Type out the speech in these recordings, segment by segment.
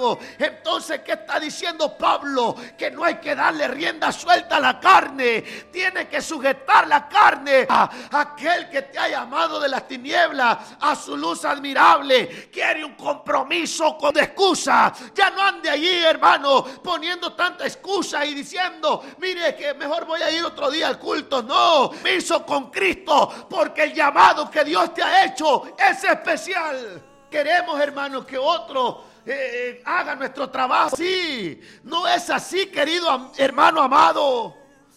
trabajo. Entonces, ¿qué está diciendo Pablo? Que no hay que darle rienda suelta a la carne. Tiene que sujetar la carne a aquel que te ha llamado de las tinieblas a su luz admirable. Quiere un compromiso con excusa. Ya no ande allí, hermano, poniendo tanta excusa y diciendo, mire que mejor voy a ir otro día al culto. No, me hizo con Cristo, porque el llamado que Dios te ha hecho es especial. Queremos, hermano, que otro haga nuestro trabajo. Sí, no es así, querido hermano amado.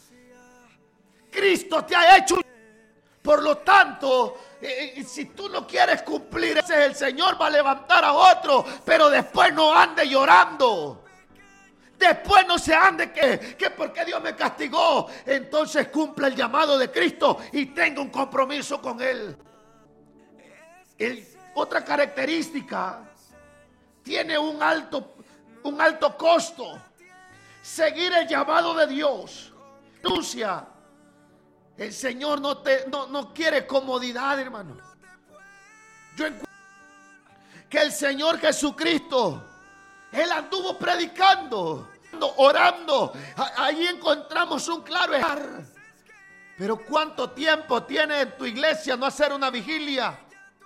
Cristo te ha hecho. Por lo tanto, si tú no quieres cumplir, el Señor va a levantar a otro, pero después no ande llorando. Después no se ande que porque Dios me castigó. Entonces cumpla el llamado de Cristo y tenga un compromiso con Él. Otra característica, tiene un alto costo. Seguir el llamado de Dios. Renuncia. El Señor no quiere comodidad, hermano. Yo encuentro que el Señor Jesucristo, Él anduvo predicando, orando. Allí encontramos un claro ejemplo. Pero ¿cuánto tiempo tiene en tu iglesia no hacer una vigilia?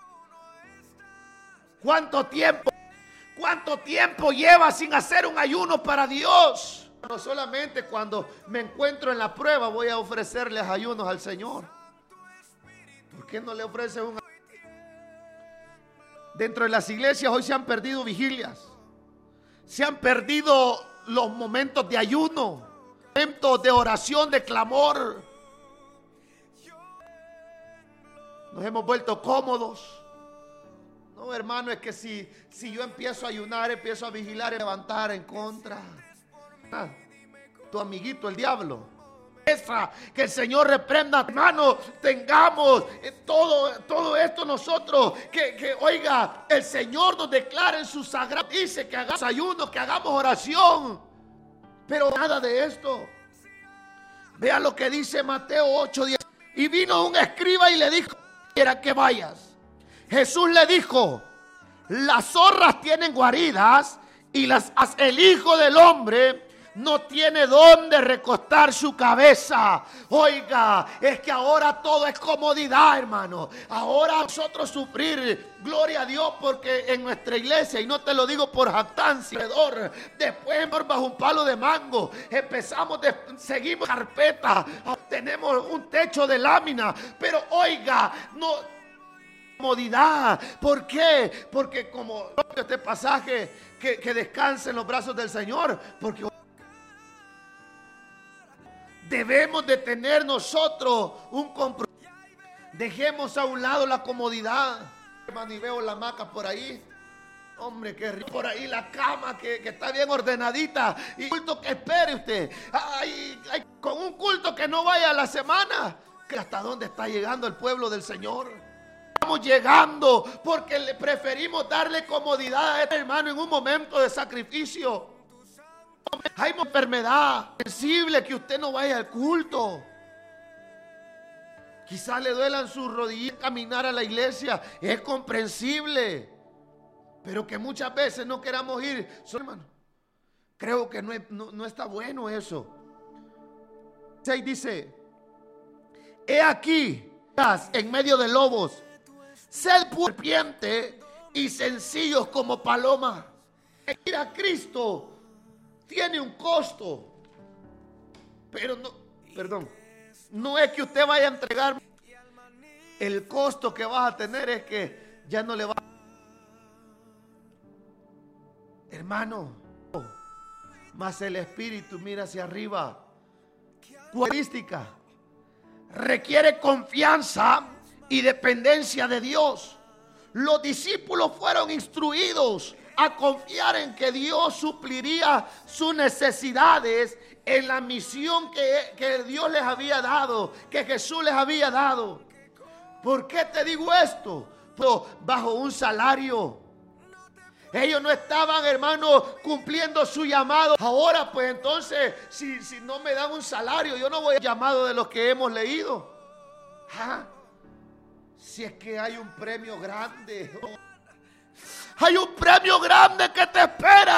¿Cuánto tiempo lleva sin hacer un ayuno para Dios? No solamente cuando me encuentro en la prueba voy a ofrecerles ayunos al Señor. ¿Por qué no le ofreces un ayuno? Dentro de las iglesias hoy se han perdido vigilias. Se han perdido los momentos de ayuno, momentos de oración, de clamor. Nos hemos vuelto cómodos. No, hermano, es que si yo empiezo a ayunar, empiezo a vigilar y levantar en contra. Tu amiguito, el diablo. Que el Señor reprenda, hermano. Tengamos todo esto nosotros. Que oiga, el Señor nos declara en su sagrado. Dice que hagamos ayuno, que hagamos oración. Pero nada de esto. Vea lo que dice Mateo 8:10. Y vino un escriba y le dijo: quiera que vayas. Jesús le dijo: las zorras tienen guaridas y el Hijo del Hombre no tiene dónde recostar su cabeza. Oiga, es que ahora todo es comodidad, hermano. Ahora nosotros sufrir, gloria a Dios, porque en nuestra iglesia, y no te lo digo por jactancia, después bajo un palo de mango, seguimos carpeta, tenemos un techo de lámina, pero oiga, no comodidad. ¿Por qué? Porque como este pasaje que descanse en los brazos del Señor, porque debemos de tener nosotros un compromiso. Dejemos a un lado la comodidad. Hermano, y veo la hamaca por ahí. Hombre, qué rico. Por ahí la cama que está bien ordenadita. Y culto que espere usted. Con un culto que no vaya a la semana. ¿Hasta dónde está llegando el pueblo del Señor? Estamos llegando porque le preferimos darle comodidad a este hermano en un momento de sacrificio. Hay una enfermedad sensible que usted no vaya al culto. Quizás le duelan sus rodillas caminar a la iglesia. Es comprensible. Pero que muchas veces no queramos ir. Hermano, creo que no está bueno eso. Ahí dice: he aquí, en medio de lobos, sed serpiente y sencillos como paloma. Ir a Cristo tiene un costo. Pero no es que usted vaya a entregar. El costo que vas a tener es que ya no le va. Hermano, mas el Espíritu mira hacia arriba. Característica: requiere confianza y dependencia de Dios. Los discípulos fueron instruidos a confiar en que Dios supliría sus necesidades en la misión que Dios les había dado, que Jesús les había dado. ¿Por qué te digo esto? Bajo un salario. Ellos no estaban, hermano, cumpliendo su llamado. Ahora, pues entonces, si no me dan un salario, yo no voy al llamado de los que hemos leído. Si es que hay un premio grande. Hay un premio grande que te espera.